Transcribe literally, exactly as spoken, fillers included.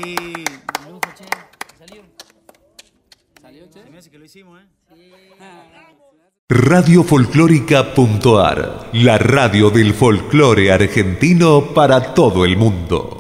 Sí, lujo, che. ¿Salió? ¿Salió, che? Se me hace que lo hicimos, ¿eh? Sí. radio folclórica punto a r, la radio del folclore argentino para todo el mundo.